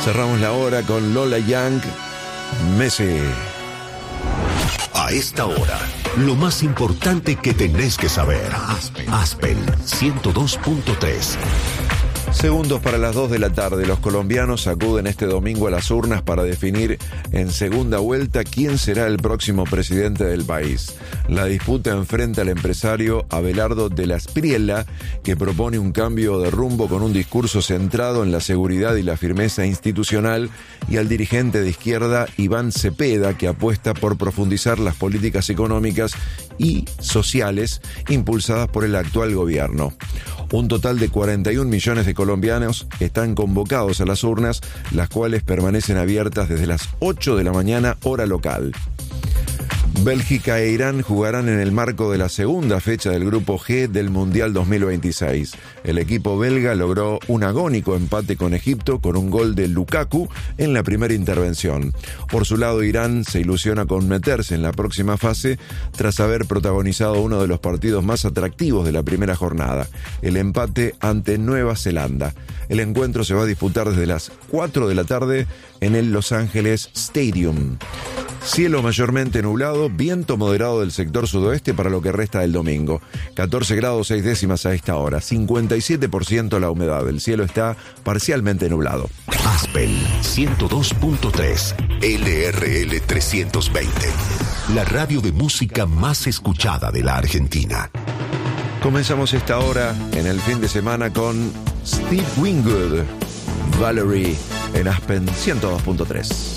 Cerramos la hora con Lola Young, Messi. A esta hora, lo más importante que tenés que saber. Aspen 102.3. Segundos para las 2 de la tarde, los colombianos acuden este domingo a las urnas para definir en segunda vuelta quién será el próximo presidente del país. La disputa enfrenta al empresario Abelardo de la Espriella, que propone un cambio de rumbo con un discurso centrado en la seguridad y la firmeza institucional, y al dirigente de izquierda Iván Cepeda, que apuesta por profundizar las políticas económicas y sociales impulsadas por el actual gobierno. Un total de 41 millones de colombianos están convocados a las urnas, las cuales permanecen abiertas desde las 8 de la mañana, hora local. Bélgica e Irán jugarán en el marco de la segunda fecha del Grupo G del Mundial 2026. El equipo belga logró un agónico empate con Egipto con un gol de Lukaku en la primera intervención. Por su lado, Irán se ilusiona con meterse en la próxima fase tras haber protagonizado uno de los partidos más atractivos de la primera jornada, el empate ante Nueva Zelanda. El encuentro se va a disputar desde las 4 de la tarde en el Los Ángeles Stadium. Cielo mayormente nublado, viento moderado del sector sudoeste para lo que resta del domingo. 14 grados 6 décimas a esta hora, 57% la humedad. El cielo está parcialmente nublado. Aspen 102.3, LRL 320. La radio de música más escuchada de la Argentina. Comenzamos esta hora en el fin de semana con Steve Winwood, Valerie, en Aspen 102.3.